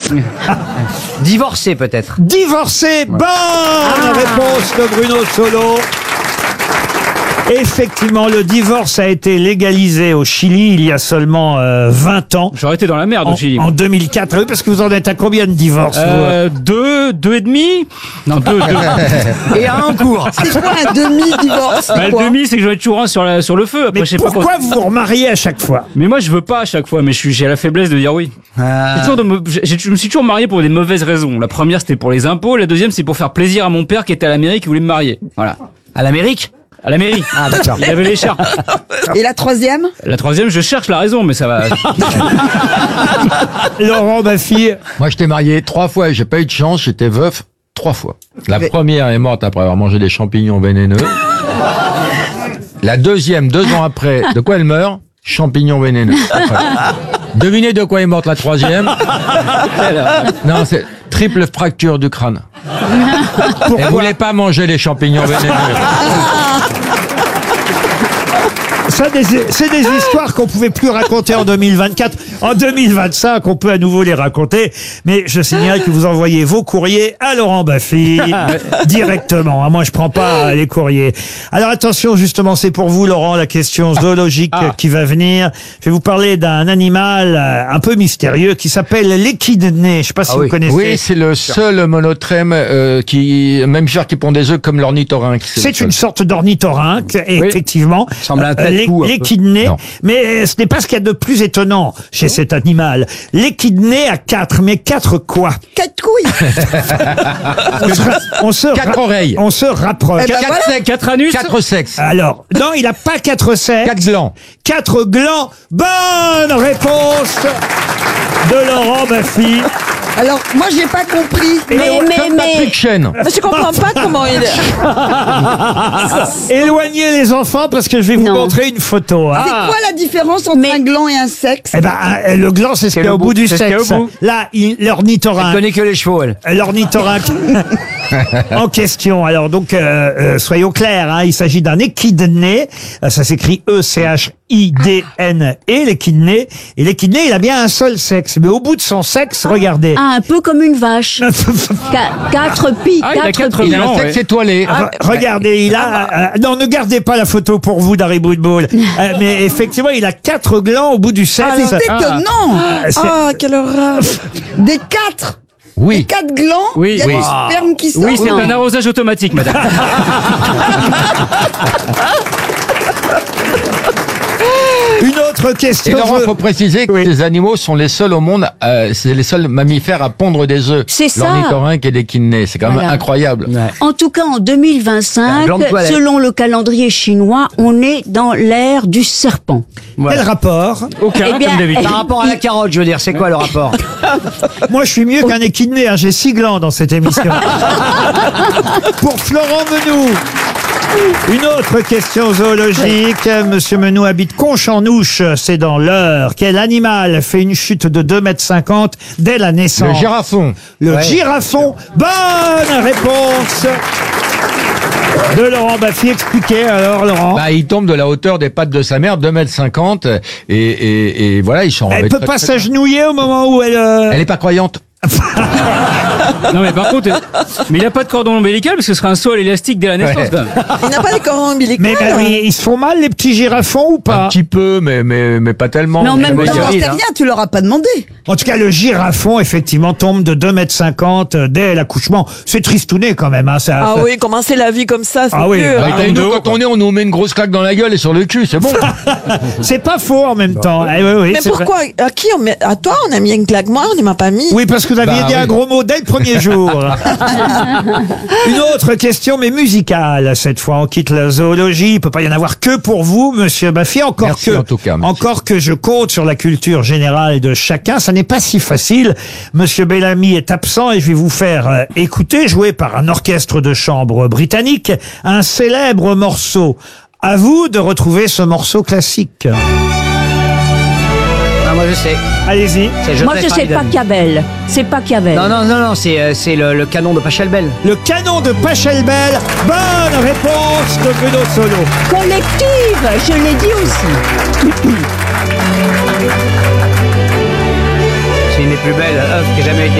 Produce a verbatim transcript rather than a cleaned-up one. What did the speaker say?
Divorcé peut-être. Divorcé. Bonne Ah. réponse de Bruno Solo. Effectivement, le divorce a été légalisé au Chili il y a seulement euh, vingt ans. J'aurais été dans la merde En, au Chili. en deux mille quatre. Oui, parce que vous en êtes à combien de divorces vous Euh, deux, deux et demi. Non, deux, deux. Et à un cours. C'est quoi un demi-divorce? Bah, C'est le quoi? demi, c'est que je vais être toujours un sur, la, sur le feu. Après, Mais je sais pas pourquoi quoi. vous vous remariez à chaque fois? Mais moi, je veux pas à chaque fois, mais je suis, j'ai la faiblesse de dire oui. Ah. J'ai toujours de me, j'ai- je me suis toujours marié pour des mauvaises raisons. La première, c'était pour les impôts. La deuxième, c'est pour faire plaisir à mon père qui était à l'Amérique et voulait me marier. Voilà. À l'Amérique. À la mairie. Ah d'accord. Il avait l'écharpe. Et la troisième? La troisième, je cherche la raison, mais ça va. Laurent, ma fille. Moi, j'étais marié trois fois et j'ai pas eu de chance. J'étais veuf trois fois. La Mais- première est morte après avoir mangé des champignons vénéneux. La deuxième, deux ans après, de quoi elle meurt? Champignons vénéneux. Après. Devinez de quoi est morte la troisième? Non, c'est triple fracture du crâne. Elle voulait pas manger les champignons vénéneux. Ça, des- c'est des histoires qu'on pouvait plus raconter en deux mille vingt-quatre. En deux mille vingt-cinq, on peut à nouveau les raconter. Mais je signale que vous envoyez vos courriers à Laurent Baffy directement. Ah, moi, je prends pas les courriers. Alors attention, justement, c'est pour vous, Laurent, la question zoologique Ah. qui va venir. Je vais vous parler d'un animal euh, un peu mystérieux qui s'appelle l'échidné. Je sais pas si Ah vous oui. connaissez. Oui, c'est le seul monotrème euh, qui, même genre qui pond des œufs comme l'ornithorynque. le C'est seul. une sorte d'ornithorynque, Oui. effectivement. Ressemble à un Euh, tête-cou, un peu. L'échidné. Non. Mais ce n'est pas ce qu'il y a de plus étonnant chez cet animal. L'échidné a quatre, mais quatre quoi? Quatre couilles. On se, on se Quatre ra- oreilles. On se rapproche. Eh ben Quatre voilà. sexes. Quatre anus. Quatre sexes. Alors, non, il n'a pas quatre sexes. Quatre glands. Quatre glands. Bonne réponse de Laurent Baffy. Alors, moi, j'ai pas compris. Et Mais, on- mais, Comme Patrick Chen. mais je comprends pas comment il est. Éloignez les enfants parce que je vais vous Non. montrer une photo. hein. C'est quoi la différence entre Mais- un gland et un sexe? Eh ben, euh, le gland, c'est ce qu'il y a le au bout bout, du c'est ce qu'il y a au sexe. bout. Là, il- Elle l'ornithorynque. connaît que les chevaux, elle. L'ornithorynque en question. Alors donc, euh, euh, soyons clairs, hein, il s'agit d'un échidné. Euh, Ça s'écrit E C H I D N E, l'échidné. Et l'échidné, il a bien un seul sexe. Mais au bout de son sexe, regardez. Ah, un peu comme une vache. Qua- quatre pics, Ah, il a quatre quatre pics. Il a un glands, sexe ouais. étoilé. Re- Regardez, il a... euh, non, ne gardez pas la photo pour vous d'Harry Boudboul. Euh, mais effectivement, il a quatre glands au bout du Ah, sexe. c'est étonnant. c'est- Ah, quelle horreur. Des quatre. Des Oui. quatre glands. Oui, Il y a oui. du sperme qui sort. Oui, c'est Non. un arrosage automatique, madame. Une autre Et question. Laurent, faut préciser que Oui. ces animaux sont les seuls au monde, euh, c'est les seuls mammifères à pondre des œufs. C'est ça. L'ornithorynque et l'échidné. C'est quand même Voilà. incroyable. En tout cas, en deux mille vingt-cinq, Un gland de toilette. selon le calendrier chinois, on est dans l'ère du serpent. Quel rapport? Aucun, Eh bien, comme d'habitude. Par rapport à la carotte, je veux dire, c'est quoi le rapport? Moi, je suis mieux qu'un échidné. Hein. J'ai six glands dans cette émission. Pour Florent Menou. Une autre question zoologique. Monsieur Menou habite Conche-en-Ouche, c'est dans l'Eure. Quel animal fait une chute de deux mètres cinquante dès la Le naissance? girafon. Le Ouais. girafon. Bonne réponse de Laurent Baffy. Expliquez alors, Laurent. Bah, il tombe de la hauteur des pattes de sa mère, deux mètres cinquante, et, et, et voilà, il s'en Elle remet peut très, pas très bien. s'agenouiller au moment où elle... euh, Elle est pas croyante. Non, mais par contre, euh, mais il a pas de cordon ombilical parce que ce serait un sol élastique dès la naissance, Ouais. quand même. Il n'a pas des cordons ombilicaux. Mais, mais oui, ils se font mal, les petits girafons, ou Un pas? petit peu, mais, mais, mais pas tellement. Mais en même Non, temps, j'en sais rien, tu leur as pas demandé. En tout cas, le girafon, effectivement, tombe de deux mètres cinquante dès l'accouchement. C'est tristouné quand même. Hein, ça, Ah ça- oui, commencer la vie comme ça, c'est Ah oui, dur. bah, Bah, et nous, quand on est, on nous met une grosse claque dans la gueule et sur le cul, c'est bon. C'est pas faux en même temps. Eh oui, oui, Mais c'est vrai. pourquoi? À qui on met? À toi, on a mis une claque. Moi, on ne m'a pas mis. Oui, parce que vous aviez Bah, dit un oui. gros mot dès le premier jour. Une autre question, mais musicale. Cette fois, on quitte la zoologie. Il peut pas y en avoir que pour vous, monsieur Baffy. Encore Merci que, en tout cas, merci. encore que je compte sur la culture générale de chacun. Ça n'est pas si facile. Monsieur Bellamy est absent et je vais vous faire euh, écouter, joué par un orchestre de chambre britannique, un célèbre morceau. À vous de retrouver ce morceau classique. Ah, moi, je sais. Allez-y. C'est moi Joseph je sais Haydn. Pachelbel. C'est Pachelbel. Non, non, non, non, c'est euh, c'est le, le canon de Pachelbel. Le canon de Pachelbel. Bonne réponse de Bruno Solo. Collective, je l'ai dit aussi. C'est une des plus belles œuvres qui ait jamais été